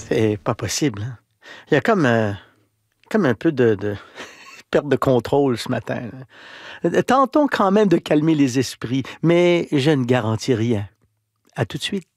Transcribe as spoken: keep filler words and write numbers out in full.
C'est pas possible, hein. Il y a comme, heu, comme un peu de de perte de contrôle ce matin, là. Heu, tentons quand même de calmer les esprits, mais je ne garantis rien. À tout de suite.